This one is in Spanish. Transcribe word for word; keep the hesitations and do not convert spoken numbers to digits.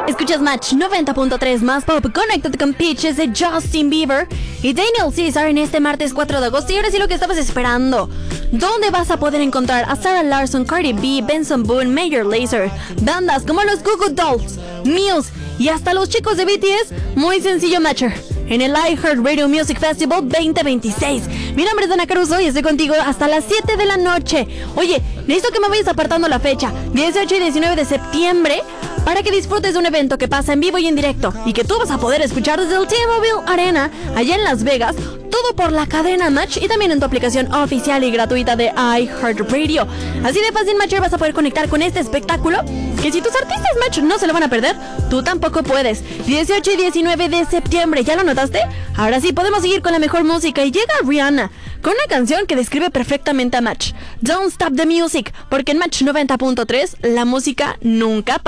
Escuchas Match noventa punto tres más pop. Conéctate con Peaches de Justin Bieber y Daniel Caesar en este martes cuatro de agosto. Y ahora sí lo que estabas esperando. ¿Dónde vas a poder encontrar a Sarah Larson, Cardi B, Benson Boone, Major Lazer, bandas como los Goo Goo Dolls, Muse y hasta los chicos de B T S? Muy sencillo, Matcher, en el iHeartRadio Music Festival veinte veintiséis. Mi nombre es Dana Caruso y estoy contigo hasta las siete de la noche. Oye, necesito que me vayas apartando la fecha, dieciocho y diecinueve de septiembre, para que disfrutes de un evento que pasa en vivo y en directo y que tú vas a poder escuchar desde el T-Mobile Arena, allá en Las Vegas, todo por la cadena Match y también en tu aplicación oficial y gratuita de iHeartRadio. Así de fácil, Matcher, vas a poder conectar con este espectáculo que si tus artistas Match no se lo van a perder, tú tampoco puedes. dieciocho y diecinueve de septiembre, ¿ya lo notaste? Ahora sí, podemos seguir con la mejor música y llega Rihanna con una canción que describe perfectamente a Match. Don't Stop the Music, porque en Match noventa punto tres la música nunca para.